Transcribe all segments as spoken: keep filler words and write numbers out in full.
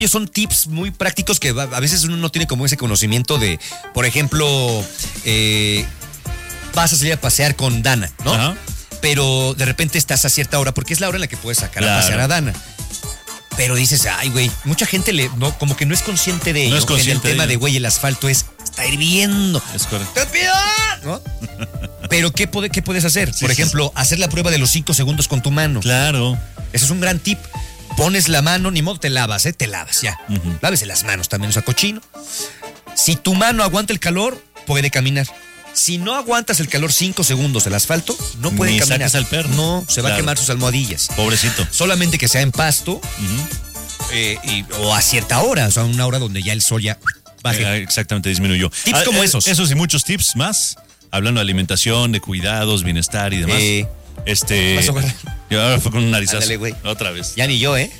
Son tips muy prácticos que a veces uno no tiene como ese conocimiento de, por ejemplo, eh, vas a salir a pasear con Dana, ¿no? Ajá. Pero de repente estás a cierta hora, porque es la hora en la que puedes sacar claro. a pasear a Dana. Pero dices, ay, güey, mucha gente le, no, como que no es consciente de ello. No es consciente en el tema de, de, güey, el asfalto es, está hirviendo. Es correcto. ¡Te pido! ¿No? Pero ¿qué, puede, ¿qué puedes hacer? Sí, por ejemplo, sí. hacer la prueba de los cinco segundos con tu mano. Claro. Ese es un gran tip. Pones la mano, ni modo te lavas, ¿eh? Te lavas, ya. Uh-huh. Lávese las manos también, o sea, cochino. Si tu mano aguanta el calor, puede caminar. Si no aguantas el calor cinco segundos del asfalto, no puede ni caminar. Sacas al perro. No, se va claro. a quemar sus almohadillas. Pobrecito. Solamente que sea en pasto uh-huh. eh, y, o a cierta hora, o sea, una hora donde ya el sol ya baje. Eh, exactamente, disminuyó. Tips ah, como eh, esos. Esos y muchos tips más, hablando de alimentación, de cuidados, bienestar y demás. Eh, este... ¿Qué pasó, y ahora fue con un narizazo. Ándale, güey. Otra vez. Ya ni yo, ¿eh?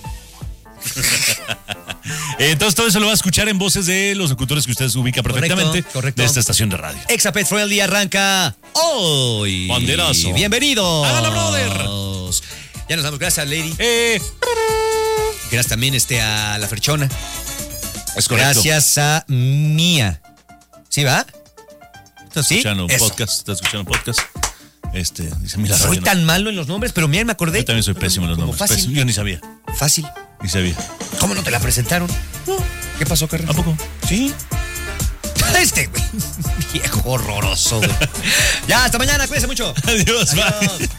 Entonces todo eso lo va a escuchar en voces de los locutores que ustedes ubican perfectamente correcto, correcto. de esta estación de radio. Exa Pet Friendly arranca hoy. Banderazo. Bienvenidos. ¡Hágala, brother! Ya nos damos gracias, Lady. Eh. Gracias también este, a la Ferchona. Es correcto. Gracias a Mía. ¿Sí va? Estás ¿Sí? escuchando un Eso. podcast, estás escuchando un podcast. Este, dice, mira, soy radio, tan no. malo en los nombres, pero mira, me acordé. Yo también soy pésimo en los Como nombres. fácil. Pésimo. Yo ni sabía. Fácil. Ni sabía. ¿Cómo no te la presentaron? No. ¿Qué pasó, Carlos? ¿A poco? Sí. Este, güey. Viejo horroroso, güey. Ya, hasta mañana. Cuídense mucho. Adiós, Adiós. bye.